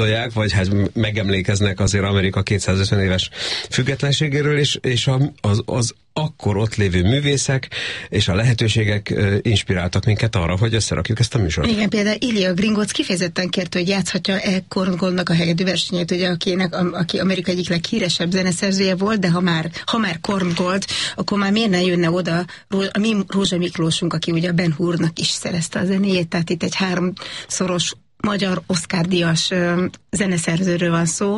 vagy hát megemlékeznek azért Amerika 250 éves függetlenségéről, és az akkor ott lévő művészek és a lehetőségek inspiráltak minket arra, hogy összerakjuk ezt a műsort. Igen, például Ilya Gringotts kifejezetten kérte, hogy játszhatja Korngoldnak a hegedű versenyét, ugye, aki Amerika egyik leghíresebb zeneszerzője volt, de ha már Korngold, akkor már miért ne jönne oda a mi Rózsa Miklósunk, aki ugye a Ben Hurnak is szerezte a zenéjét, tehát itt egy 3-szoros magyar Oscar-díjas zeneszerzőről van szó,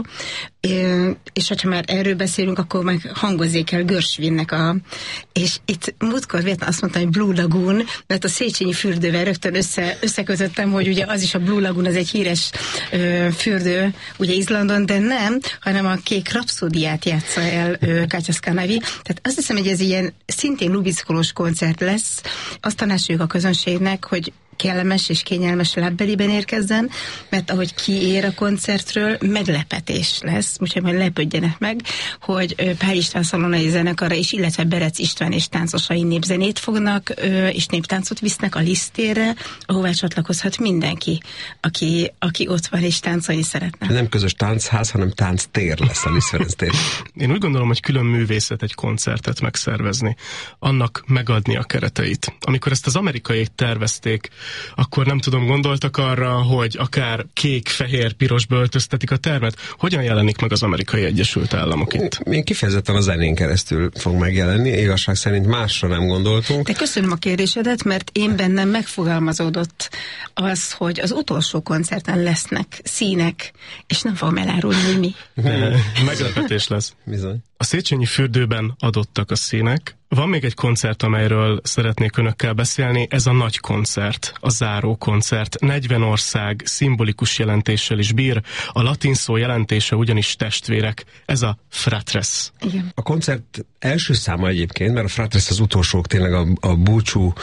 és hogyha már erről beszélünk, akkor meg hangozzék el Gershwinnek és itt múltkor véletlenül azt mondtam, hogy Blue Lagoon, mert a Széchenyi fürdővel rögtön összekötöttem, hogy ugye az is a Blue Lagoon, az egy híres fürdő, ugye Izlandon, de nem, hanem a Kék rapszódiát játsza el Katja Skanavi. Tehát azt hiszem, hogy ez ilyen szintén lubickolós koncert lesz. Azt tanácsoljuk a közönségnek, hogy kellemes és kényelmes lábbeliben érkezzen, mert ahogy kiér a koncertről, meglepetés lesz, úgyhogy majd lepődjenek meg, hogy Pál István szalonai zenekara is, illetve Berec István és táncosai népzenét fognak, és néptáncot visznek a Lisztérre, ahová csatlakozhat mindenki, aki ott van és táncolni szeretne. Nem közös táncház, hanem tánctér lesz a Liszt Ferenc tér. Én úgy gondolom, hogy külön művészet egy koncertet megszervezni, annak megadni a kereteit. Amikor ezt az amerikaiak tervezték, akkor nem tudom, gondoltak arra, hogy akár kék, fehér, pirosba öltöztetik a termet? Hogyan jelenik meg az Amerikai Egyesült Államok itt? Én kifejezetten a zenén keresztül fog megjelenni, igazság szerint másra nem gondoltunk. De köszönöm a kérdésedet, mert én bennem megfogalmazódott az, hogy az utolsó koncerten lesznek színek, és nem fogom elárulni, hogy mi. Meglepetés lesz. Bizony. A Széchenyi fürdőben adottak a színek. Van még egy koncert, amelyről szeretnék önökkel beszélni, ez a nagy koncert, a záró koncert. 40 ország szimbolikus jelentéssel is bír, a latin szó jelentése ugyanis testvérek, ez a Fratres. Igen. A koncert első száma egyébként, mert a Fratres az utolsó tényleg a búcsú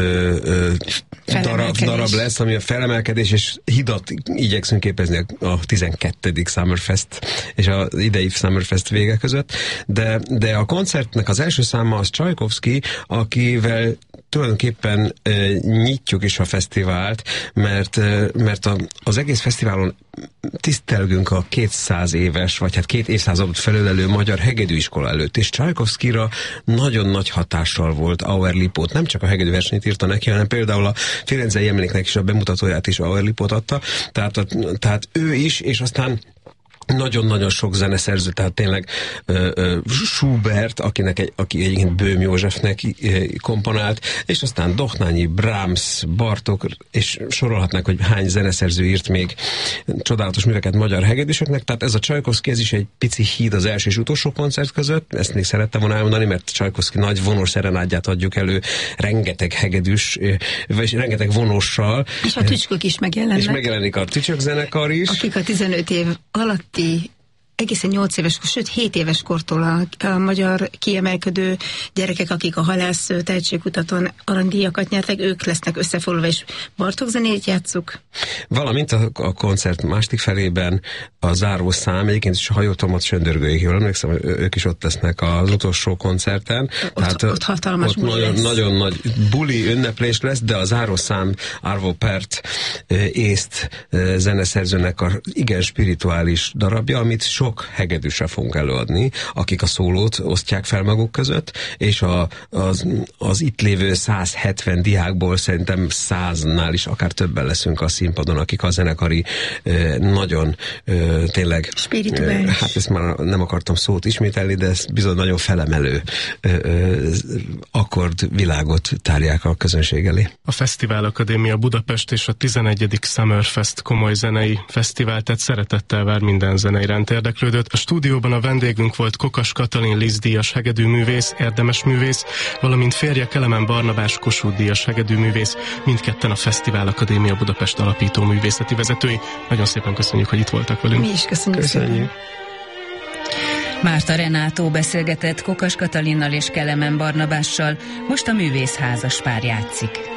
darab lesz, ami a felemelkedés, és hidat igyekszünk képezni a 12. Summerfest és az idei Summerfest vége között, de a koncertnek az első száma az Csajkovszky, akivel tulajdonképpen nyitjuk is a fesztivált, mert az egész fesztiválon tisztelgünk a 200 éves, vagy hát 2 évszázadot felölelő magyar hegedűiskola előtt, és Csajkovszkyra nagyon nagy hatással volt Auer Lipót. Nem csak a hegedű versenyt írta neki, hanem például a Firenzei emléknek is a bemutatóját is Auer Lipót adta, tehát ő is, és aztán nagyon-nagyon sok zeneszerző, tehát tényleg Schubert, aki egyébként Böhm Józsefnek komponált, és aztán Dohnányi, Brahms, Bartók, és sorolhatnák, hogy hány zeneszerző írt még csodálatos műveket magyar hegedűsöknek, tehát ez a Csajkovszky, ez is egy pici híd az első és utolsó koncert között, ezt még szerettem volna elmondani, mert Csajkovszky nagy vonós szerenádját adjuk elő, rengeteg hegedűs, vagy rengeteg vonóssal. És a tücskök is megjelennek. És megjelenik a tücsök zenekar is. Akik a 15 év alatti egészen 8 éves, sőt 7 éves kortól a magyar kiemelkedő gyerekek, akik a halász tehetségkutatón aranydíjakat nyertek, ők lesznek összefoglalva, és Bartók zenét játsszuk. Valamint a koncert másik felében a záró szám, egyébként is a Hajótomat Söndörgőig, jól emlékszem, ők is ott lesznek az utolsó koncerten. Ott hatalmas buli lesz. Nagyon nagy buli ünneplés lesz, de a záró szám Arvo Pärt észt zeneszerzőnek a igen spirituális darabja, amit sok hegedűsre fogunk előadni, akik a szólót osztják fel maguk között, és az itt lévő 170 diákból szerintem 100-nál is akár többen leszünk a színpadon, akik a zenekari nagyon tényleg spirituális. Hát ezt már nem akartam szót ismételni, de ez bizony nagyon felemelő akkordvilágot tárják a közönség elé. A Fesztivál Akadémia Budapest és a 11. Summerfest komoly zenei fesztivál, tehát szeretettel vár minden zene iránt érdeklődött. A stúdióban a vendégünk volt Kokas Katalin Liszt-díjas hegedűművész, érdemes művész, valamint férje Kelemen Barnabás Kossuth-díjas hegedűművész, mindketten a Fesztivál Akadémia Budapest alapító művészeti vezetői. Nagyon szépen köszönjük, hogy itt voltak velünk. Mi is köszönjük. Márta Renátó beszélgetett Kokas Katalinnal és Kelemen Barnabással, most a művész házaspár játszik.